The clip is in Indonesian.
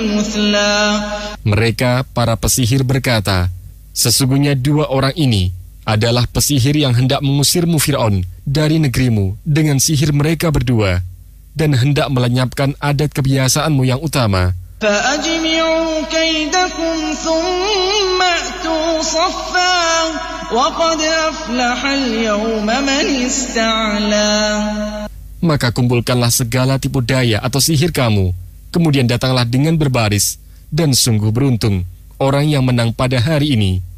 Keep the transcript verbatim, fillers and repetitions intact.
Mereka, para pesihir berkata, sesungguhnya dua orang ini adalah pesihir yang hendak mengusirmu Fir'aun dari negerimu dengan sihir mereka berdua dan hendak melenyapkan adat kebiasaanmu yang utama. فَأَجْمِعُوا كَيْدَكُمْ ثُمَّ أْتُوا صَفًّا وَقَدْ أَفْلَحَ الْيَوْمَ مَنِ اسْتَعْلَى. Maka kumpulkanlah segala tipu daya atau sihir kamu, kemudian datanglah dengan berbaris, dan sungguh beruntung orang yang menang pada hari ini.